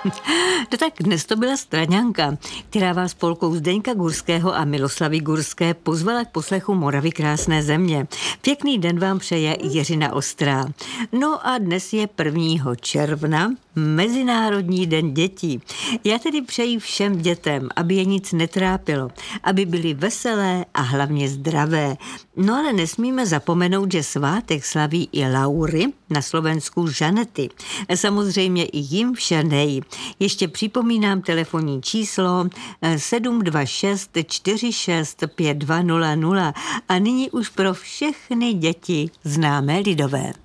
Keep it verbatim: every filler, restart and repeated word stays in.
No tak dnes to byla Straňanka, která vás spolkou Zdeňka Gurského a Miloslavy Gurské pozvala k poslechu Moravy krásné země. Pěkný den vám přeje Jiřina Ostrá. No a dnes je prvního června, Mezinárodní den dětí. Já tedy přeji všem dětem, aby je nic netrápilo, aby byly veselé a hlavně zdravé. No ale nesmíme zapomenout, že svátek slaví i Laury, na Slovensku Žanety. Samozřejmě i jim vše nej. Ještě připomínám telefonní číslo sedm dva šest čtyři šest pět dva nula nula a nyní už pro všechny děti známé lidové.